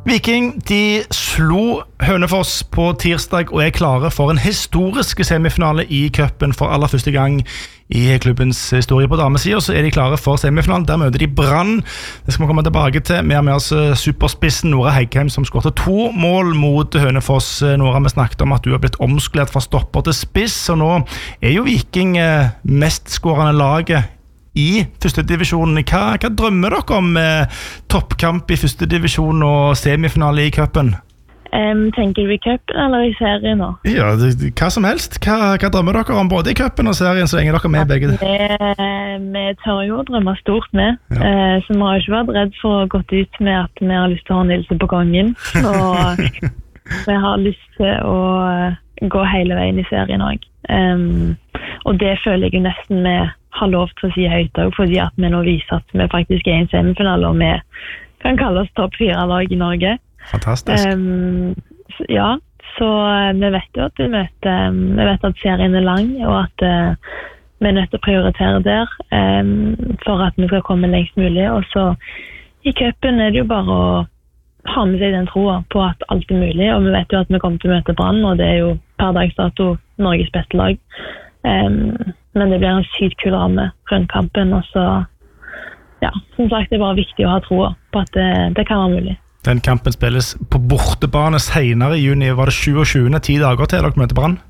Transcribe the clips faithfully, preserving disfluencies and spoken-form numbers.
Viking, de slo Hønefoss på tirsdag og er klare for en historisk semifinale i cupen for aller første gang i klubbens historie. På damesiden så er de klare for semifinalen. Der møter de Brann. Det skal vi komme tilbake til. Vi har med oss superspissen Nora Heggheim som skåret to mål mot Hønefoss. Nora, vi snakket om at du har blitt omskolert fra stopper til spiss, og nå er jo Viking mest skårende laget i første divisjon. Hva, hva drømmer dere om eh, toppkamp i første divisjon og semifinale i cupen? Um, tenker du i cupen eller i serien nå? Ja, det, hva som helst. Hva, hva drømmer dere om både i cupen og serien, så lenge dere er med begge? Vi, vi tør jo å drømme stort med, ja. uh, så vi har ikke vært redd for å gå ut med at vi har lyst til å ha Nilse på gangen, og vi har lyst til å gå hele veien i serien også. Um, og det føler jeg jo nesten med har lov til å si høyt også, fordi at vi nå viser at vi faktisk er i en semifinale, og vi kan kalle oss topp fire lag i Norge. Fantastisk. Um, så, ja, så vi vet jo at vi møter, um, vi vet at serien er lang, og at uh, vi er nødt til å prioritere der um, for at vi skal komme lengst mulig. Og så i cupen er det jo bare å ha med seg den troen på at alt er mulig, og vi vet jo at vi kommer til å møte Brann, og det er jo per dags dato Norges beste lag. Um, men det blir en sykt kul ramme rundt kampen, og så ja, som sagt, det er bare viktig å ha troa på at det, det kan være mulig. Den kampen spilles på bortebane senere i juni. Var det tjueåtte, ti dager til dere møter Brann?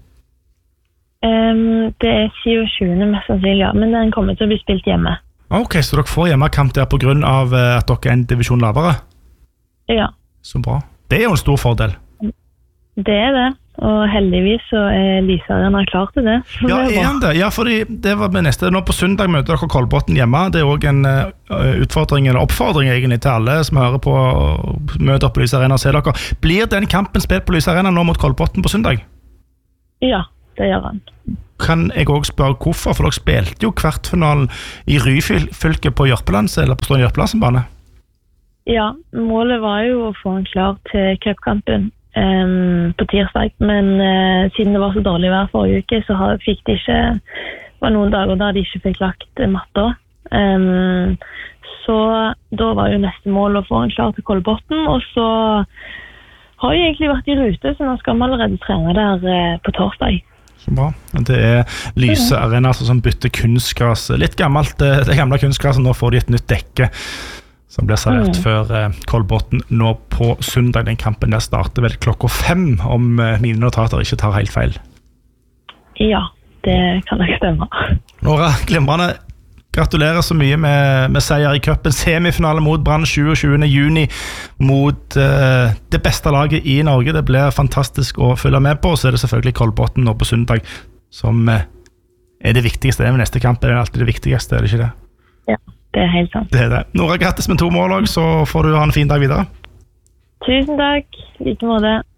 Um, det er tjueåtte mest sannsynlig, ja, men den kommer til å bli spilt hjemme. Ok, så dere får hjemmekamp der på grunn av at dere er en divisjon lavere? Ja. Så bra. Det er jo en stor fordel. Det er det. Og heldigvis så er Lise Arena klar til det. Ja, er han det? Ja, fordi det var med neste. Nå på søndag møter dere Kolbotn hjemme. Det er også en uh, utfordring, eller oppfordring egentlig til alle som hører på og møter opp på Lise Arena og ser dere. Blir den kampen spilt på Lise Arena nå mot Kolbotn på søndag? Ja, det gjør han. Kan jeg også spørre hvorfor? For dere spilte jo kvartfinalen i Ryfylke på Jørpelands, eller på Stående Jørpelands bane? Ja, målet var jo å få en klar til cupkampen. Um, på tirsdag, men uh, siden det var så dårlig vær forrige uke, så har, fikk de ikke var noen dager der de ikke fikk lagt matta. Um, så da var jo neste mål å få en klar til Kolbotn, og så har jeg egentlig vært i rute, så nå skal vi allerede trene der uh, på torsdag. Så bra. Det er Lyse Arena som bytter kunstgras. Litt gammelt, det gamle kunstgraset, nå får de et nytt dekke som blir servert mm. før eh, Kolbotn nå på søndag. Den kampen der starter vel klokka fem, om eh, mine notater ikke tar helt feil. Ja, det kan nok stemme. Nora, glimrende. Gratulerer så mye med, med seier i cupen. Semifinale mot Brann tjueåtte juni mot eh, det beste laget i Norge. Det blir fantastisk å følge med på, og så er det selvfølgelig Kolbotn nå på søndag som eh, er det viktigste. Det er neste kamp, det er alltid det viktigste, er det ikke det? Ja. Det er helt sant. Det er det. Nora, grattis med to mål, så får du ha en fin dag videre. Tusen takk. Like måte.